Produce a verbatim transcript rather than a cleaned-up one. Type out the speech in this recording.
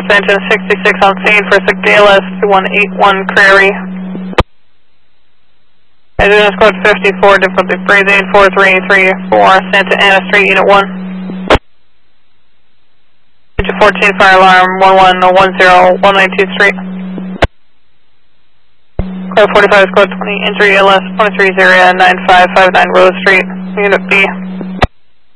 engine sixty-six on scene for six D L S two one eight one Prairie. Engine squad fifty-four, difficulty breathing, four three three four, Santa Ana Street, Unit one. Engine fourteen, fire alarm, one one one zero, one nineteenth Street. Car forty-five, squad twenty, entry L S twenty-three zero nine five five nine Rose Street, Unit B.